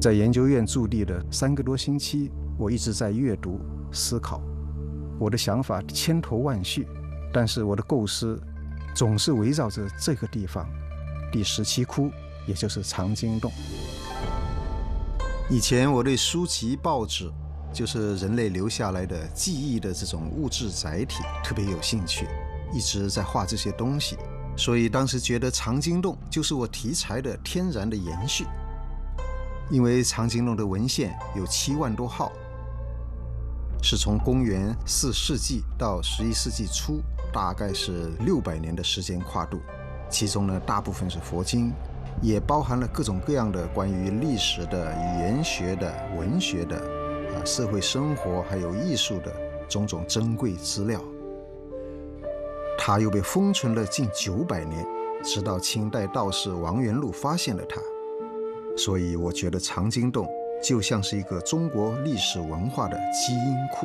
在研究院驻地的3个多星期，我一直在阅读、思考，我的想法千头万绪，但是我的构思总是围绕着这个地方，第17窟，也就是藏经洞。以前我对书籍、报纸，就是人类留下来的记忆的这种物质载体特别有兴趣，一直在画这些东西，所以当时觉得藏经洞就是我题材的天然的延续。因为藏经洞的文献有7万多号，是从公元4世纪到11世纪初，大概是600年的时间跨度。其中呢，大部分是佛经，也包含了各种各样的关于历史的、语言学的、文学的、社会生活还有艺术的种种珍贵资料。它又被封存了近900年，直到清代道士王元禄发现了它。所以我觉得藏经洞就像是一个中国历史文化的基因库。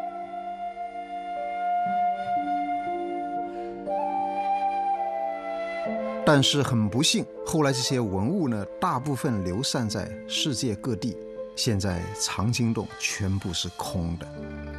但是很不幸，后来这些文物呢，大部分流散在世界各地，现在藏经洞全部是空的。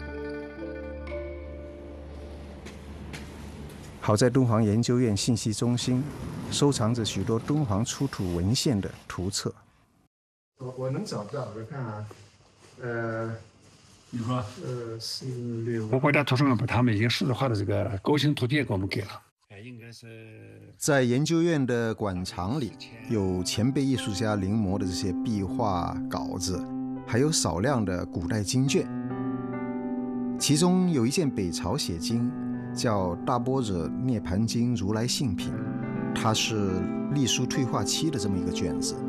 好在敦煌研究院信息中心收藏着许多敦煌出土文献的图册。我能找到，我看啊， 你说 46。 我国家图书馆把他们一些数字化的这个构型图片给我们给了。应该是在研究院的馆藏里，有前辈艺术家临摹的这些壁画稿子，还有少量的古代经卷。其中有一件北朝写经，叫《大般若涅盘经如来性品》，它是隶书退化期的这么一个卷子。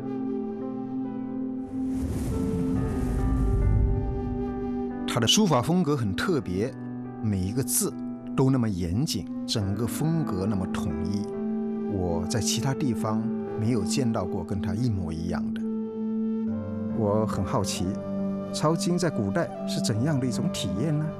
它的书法风格很特别，每一个字都那么严谨，整个风格那么统一。我在其他地方没有见到过跟它一模一样的。我很好奇，抄经在古代是怎样的一种体验呢？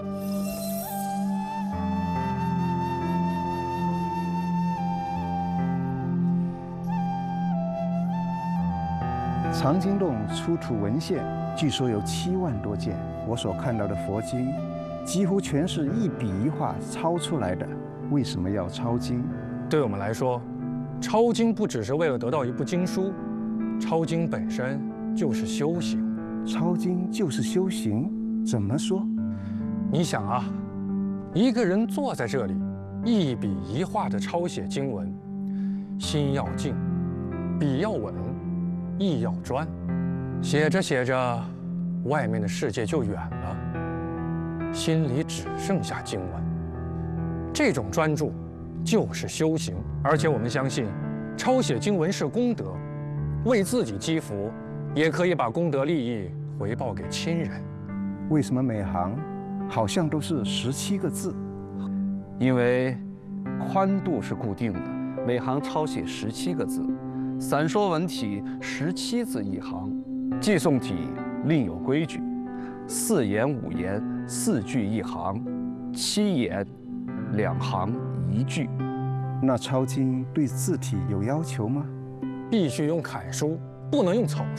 藏经洞出土文献据说有7万多件，我所看到的佛经几乎全是一笔一画抄出来的。为什么要抄经？ 对我们来说，抄经不只是为了得到一部经书，抄经本身就是修行。 抄经就是修行？怎么说？ 你想啊，一个人坐在这里，一笔一画地抄写经文，心要静，笔要稳，意要专，写着写着，外面的世界就远了，心里只剩下经文。这种专注就是修行，而且我们相信，抄写经文是功德，为自己积福，也可以把功德利益回报给亲人。 为什么每行好像都是17个字？ 因为宽度是固定的，每行抄写17个字。散说文体17字一行，记诵体另有规矩，4言5言4句一行，7言2行1句。 那抄经对字体有要求吗？ 必须用楷书，不能用草书。